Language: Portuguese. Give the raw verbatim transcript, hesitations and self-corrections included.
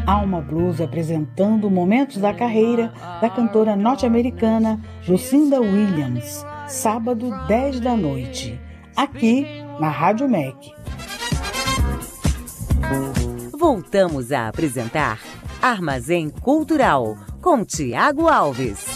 Alma Blues apresentando momentos da carreira da cantora norte-americana Lucinda Williams, sábado dez da noite, aqui na Rádio M E C. Voltamos a apresentar Armazém Cultural com Tiago Alves.